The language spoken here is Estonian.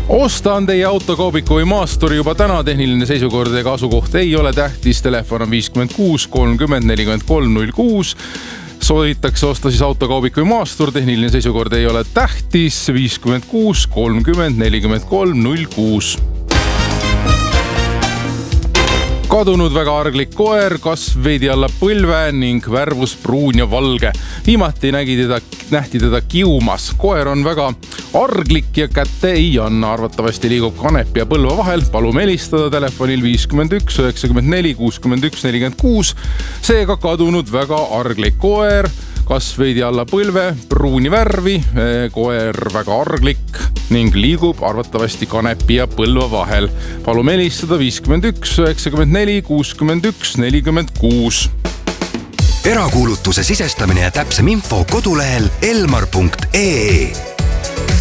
Ostan teie autokaubiku või maasturi juba täna, tehniline seisukord ega asukoht ei ole tähtis, telefon on 56 30 43 06. Soovitakse osta siis autokaubik või maastur, tehniline seisukord ei ole tähtis, 56 30 43 06. Kadunud väga arglik koer, kasv veidi alla põlve ning värvus pruun ja valge. Viimati nähti teda kiumas. Koer on väga arglik ja kätte ei anna. Arvatavasti liigub kanepi ja põlva vahel. Palume helistada telefonil 51 94 61 46. Seega kadunud väga arglik koer, kasv veidi alla põlve, pruuni värvi, koer väga arglik ning liigub arvatavasti kanepi ja põlva vahel. Palume helistada 51 94 61 46. Erakuulutuse sisestamine ja täpsem info kodulehel elmar.ee.